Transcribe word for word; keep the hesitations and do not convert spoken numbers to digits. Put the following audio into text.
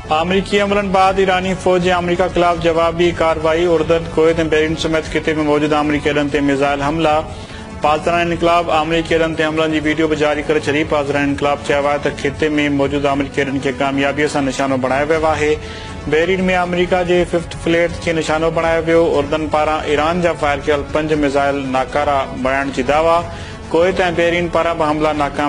अमरीकी हमलन बाद ईरानी फौज अमरीका खिलाफ जवाबी कार्रवाई। उर्दन कोयत ऐं बहरीन समेत खिते में मौजूद अमरीकी अॾनि ते मिज़ाइल हमला। पाकिस्तान इनकलाब अमरीकी अॾनि ते हमलनि जी वीडियो बि जारी करे छॾी। पाकिस्तान इनकलाब चयो आहे त खिते में मौजूद अमरीकी अॾनि खे कामयाबीअ सां निशानो बणायो वियो आहे। बहरीन में अमरीका जे फिफ्थ फ्लेट खे निशानो बणायो वियो। उर्दन पारां ईरान जा फायर कयल पंज मिज़ाइल नाकारा बणाइण जी दावा। कोयत ऐं बहरीन पारां बि हमला नाकाम